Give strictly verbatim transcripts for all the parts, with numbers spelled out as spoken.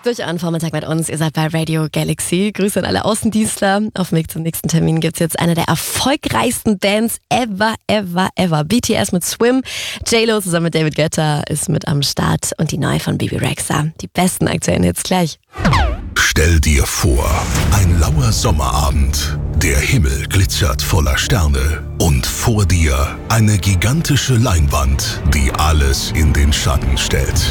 durch euren Vormittag mit uns. Ihr seid bei Radio Galaxy. Grüße an alle Außendienstler. Auf dem Weg zum nächsten Termin gibt es jetzt eine der erfolgreichsten Bands ever, ever, ever. B T S mit Swim. J-Lo zusammen mit David Guetta ist mit am Start. Und die neue von Bebe Rexha. Die besten aktuellen Hits gleich. Stell dir vor, ein lauer Sommerabend. Der Himmel glitzert voller Sterne. Und vor dir eine gigantische Leinwand, die alles in den Schatten stellt.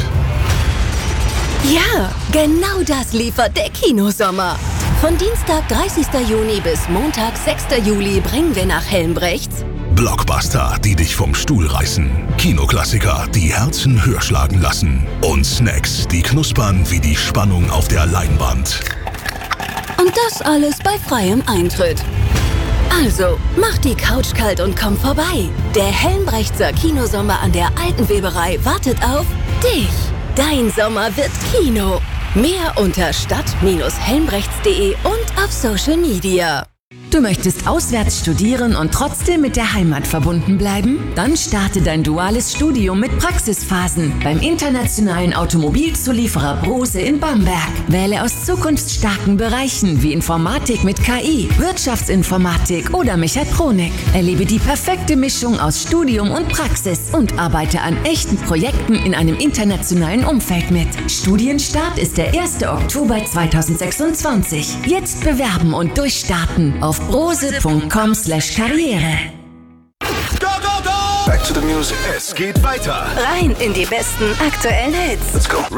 Ja, genau das liefert der Kinosommer. Von Dienstag, dreißigsten Juni bis Montag, sechsten Juli bringen wir nach Helmbrechts Blockbuster, die dich vom Stuhl reißen. Kinoklassiker, die Herzen höher schlagen lassen. Und Snacks, die knuspern wie die Spannung auf der Leinwand. und das alles bei freiem Eintritt. Also, mach die Couch kalt und komm vorbei. Der Helmbrechtser Kinosommer an der Alten Weberei wartet auf dich. Dein Sommer wird Kino. Mehr unter stadt Bindestrich helmbrechts punkt de und auf Social Media. Du möchtest auswärts studieren und trotzdem mit der Heimat verbunden bleiben? Dann starte dein duales Studium mit Praxisphasen beim internationalen Automobilzulieferer Brose in Bamberg. Wähle aus zukunftsstarken Bereichen wie Informatik mit K I, Wirtschaftsinformatik oder Mechatronik. Erlebe die perfekte Mischung aus Studium und Praxis und arbeite an echten Projekten in einem internationalen Umfeld mit. Studienstart ist der erste Oktober zweitausendsechsundzwanzig. Jetzt bewerben und durchstarten auf brose punkt com slash karriere. Go, go, go! Back to the music. Es geht weiter. Rein in die besten aktuellen Hits. Let's go.